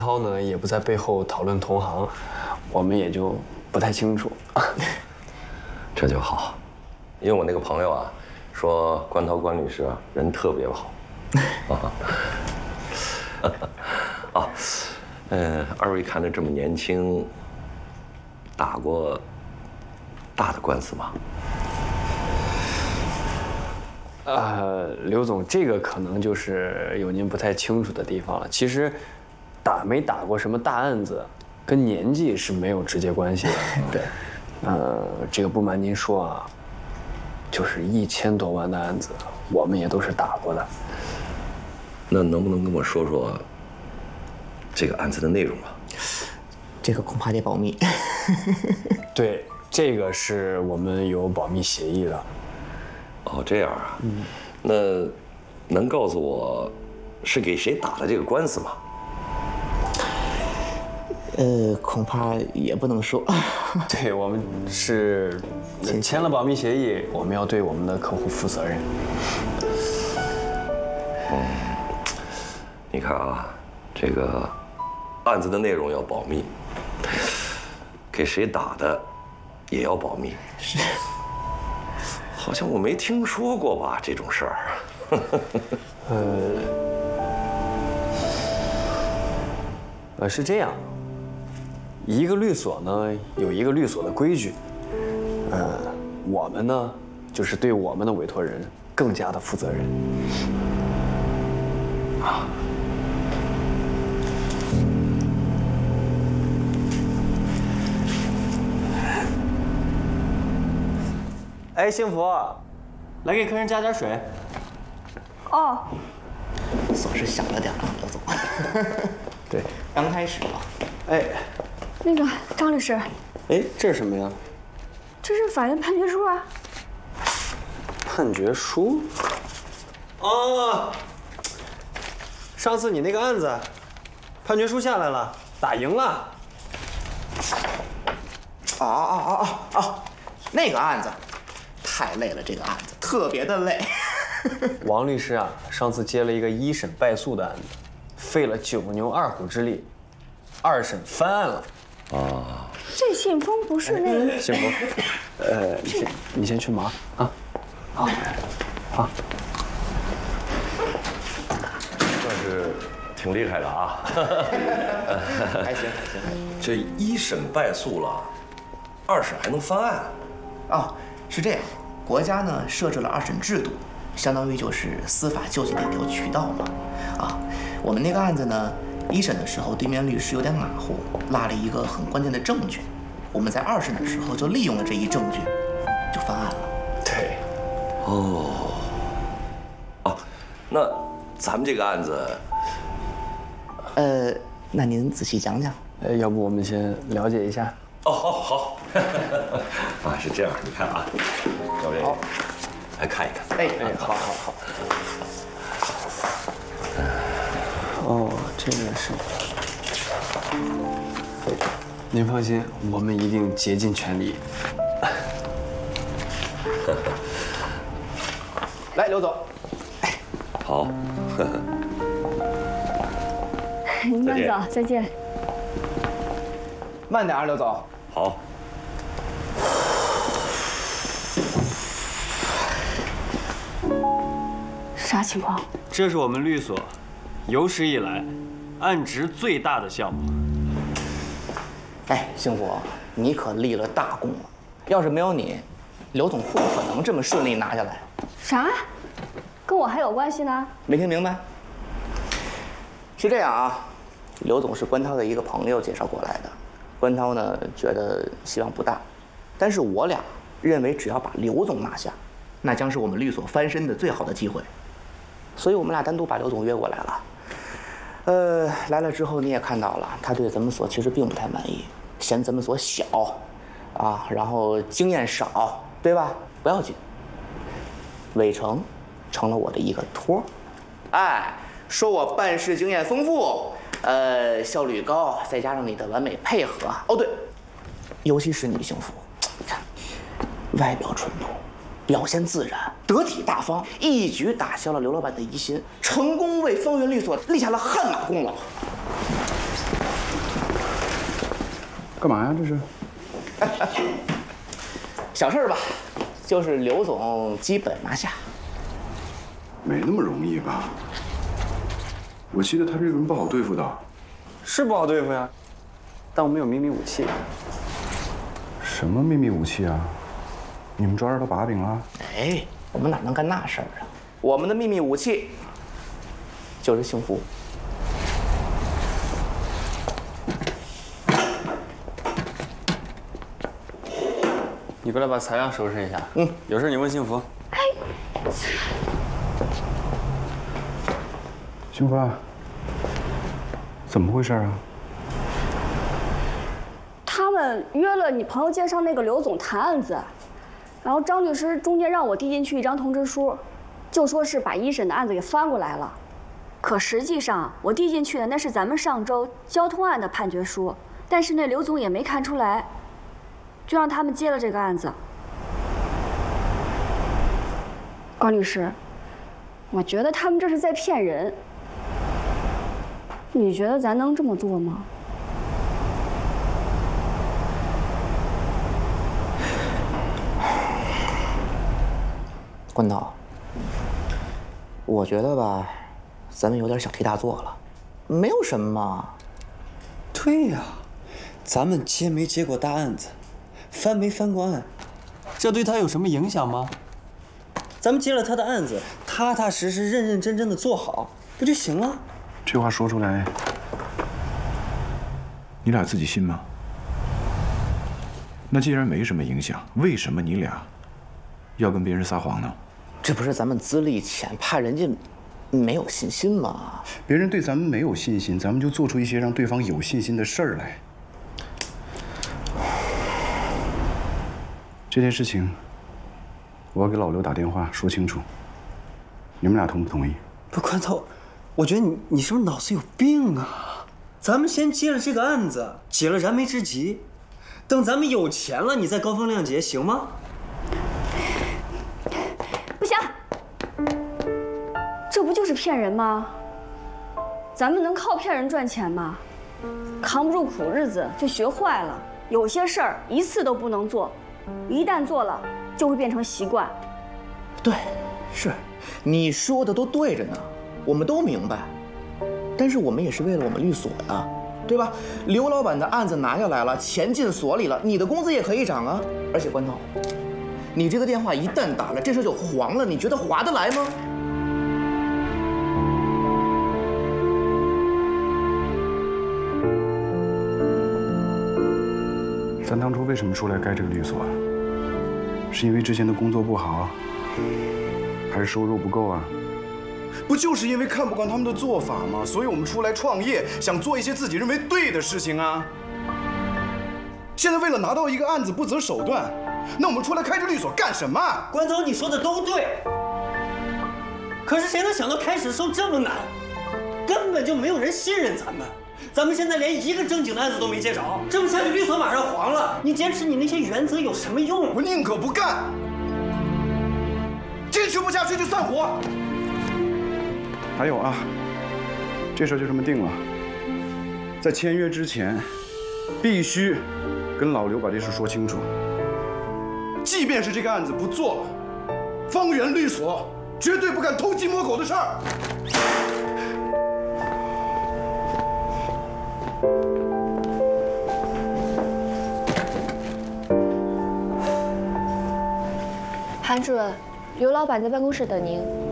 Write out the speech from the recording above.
涛呢也不在背后讨论同行，我们也就不太清楚。 这就好，因为我那个朋友啊，说关涛关律师啊人特别好。啊，二位看着这么年轻，打过大的官司吗？ 刘总，这个可能就是有您不太清楚的地方了。其实，打没打过什么大案子，跟年纪是没有直接关系的。对，这个不瞒您说啊，就是1000多万的案子，我们也都是打过的。 那能不能跟我说说这个案子的内容啊？ 这个恐怕得保密。 对，这个是我们有保密协议的。 哦，这样啊。那能告诉我是给谁打的这个官司吗？ 恐怕也不能说。 对，我们是签了保密协议，我们要对我们的客户负责任。 你看啊，这个案子的内容要保密，给谁打的也要保密。 是。 好像我没听说过吧这种事儿。 是这样，一个律所呢有一个律所的规矩，我们呢就是对我们的委托人更加的负责任。啊。哎，幸福，来给客人加点水。 哦， 总是想了点啊，刘总。 对， 刚开始啊。 哎， 那个张律师， 哎，这是什么呀？ 这是法院判决书啊。 判决书？哦，上次你那个案子，判决书下来了，打赢了。 那个案子。太累了，这个案子特别的累。 王律师啊，上次接了一个1审败诉的案子，费了9牛2虎之力，2审翻案了。 啊， 这信封不是那个？ 幸福，你先去忙啊。好，好。 算是挺厉害的啊。 还行。 这1审败诉了，2审还能翻案？ 哦，是这样。国家呢设置了2审制度，相当于就是司法救济的一条渠道嘛。啊，我们那个案子呢，1审的时候对面律师有点马虎，落了一个很关键的证据。我们在2审的时候就利用了这一证据，就翻案了。 对。 那咱们这个案子， 那您仔细讲讲。 要不我们先了解一下。 哦，好。啊，是这样，你看啊，要这个，来看一看。 哎，好。哦，这个是。您放心，我们一定竭尽全力。 来，刘总。 好。 您慢走，再见。 慢点啊，刘总。 好。 啥情况？ 这是我们律所有史以来案值最大的项目。 哎，幸福，你可立了大功了。要是没有你，刘总不可能这么顺利拿下来。 啥？跟我还有关系呢？ 没听明白？是这样啊，刘总是关涛的一个朋友介绍过来的。关涛呢觉得希望不大，但是我俩认为只要把刘总拿下，那将是我们律所翻身的最好的机会。所以我们俩单独把刘总约过来了。来了之后你也看到了，他对咱们所其实并不太满意，嫌咱们所小，啊，然后经验少，对吧？不要紧，伟成成了我的一个托，哎，说我办事经验丰富，效率高，再加上你的完美配合，哦对，尤其是你幸福，你看，外表淳朴，表现自然，得体大方，一举打消了刘老板的疑心，成功为风云律所立下了汗马功劳。 干嘛呀？这是？ 小事儿吧，就是刘总基本拿下。 没那么容易吧？我记得他这个人不好对付的。 是不好对付呀，但我们有秘密武器。 什么秘密武器啊？你们抓着他把柄了？ 哎，我们哪能干那事儿啊？我们的秘密武器就是幸福。 你过来把材料收拾一下。有事你问幸福。 幸福啊，怎么回事啊？ 他们约了你朋友介绍那个刘总谈案子，然后张律师中间让我递进去一张通知书，就说是把一审的案子给翻过来了。可实际上我递进去的那是咱们上周交通案的判决书，但是那刘总也没看出来，就让他们接了这个案子。关律师，我觉得他们这是在骗人。你觉得咱能这么做吗？ 关导，我觉得吧，咱们有点小题大做了，没有什么嘛。 对呀，咱们接没接过大案子，翻没翻过案，这对他有什么影响吗？咱们接了他的案子，踏踏实实、认认真真的做好，不就行了？ 这话说出来，你俩自己信吗？那既然没什么影响，为什么你俩要跟别人撒谎呢？ 这不是咱们资历浅，怕人家没有信心吗？ 别人对咱们没有信心，咱们就做出一些让对方有信心的事儿来。这件事情，我要给老刘打电话说清楚。你们俩同不同意？ 不，关头，我觉得你是不是脑子有病啊？咱们先接了这个案子，解了燃眉之急，等咱们有钱了，你再高风亮节，行吗？ 不行，这不就是骗人吗？咱们能靠骗人赚钱吗？扛不住苦日子就学坏了，有些事儿一次都不能做，一旦做了就会变成习惯。 对，是，你说的都对着呢，我们都明白。但是我们也是为了我们律所呀，对吧？刘老板的案子拿下来了，钱进所里了，你的工资也可以涨啊。而且关头，你这个电话一旦打了，这事就黄了，你觉得划得来吗？ 咱当初为什么出来开这个律所？是因为之前的工作不好，还是收入不够啊？不就是因为看不惯他们的做法吗？所以我们出来创业，想做一些自己认为对的事情啊。现在为了拿到一个案子不择手段，那我们出来开这律所干什么？ 关头，你说的都对，可是谁能想到开始的时候这么难，根本就没有人信任咱们。咱们现在连一个正经的案子都没接着，这么下去律所马上黄了。你坚持你那些原则有什么用？ 我宁可不干，坚持不下去就散伙。还有啊，这事儿就这么定了，在签约之前，必须跟老刘把这事说清楚。即便是这个案子不做了，方圆律所绝对不干偷鸡摸狗的事儿。 韩主任，刘老板在办公室等您。